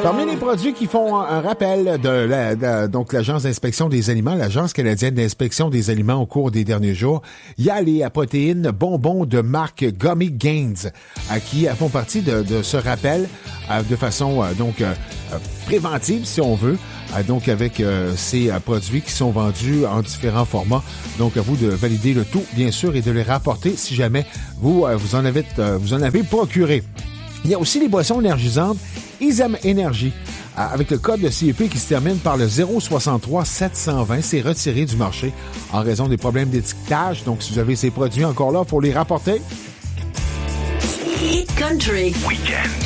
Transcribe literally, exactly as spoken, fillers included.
Parmi les produits qui font un rappel de, la, de donc l'Agence d'inspection des aliments, l'Agence canadienne d'inspection des aliments au cours des derniers jours, il y a les protéines bonbons de marque Gummy Gains euh, qui font partie de, de ce rappel euh, de façon euh, donc euh, préventive, si on veut. Euh, donc avec euh, ces euh, produits qui sont vendus en différents formats. Donc à vous de valider le tout, bien sûr, et de les rapporter si jamais vous euh, vous en avez euh, vous en avez procuré. Il y a aussi les boissons énergisantes Isam Energy. Avec le code de C E P qui se termine par le zéro soixante-trois sept cent vingt, c'est retiré du marché en raison des problèmes d'étiquetage. Donc, si vous avez ces produits encore là, il faut les rapporter. Country Weekend.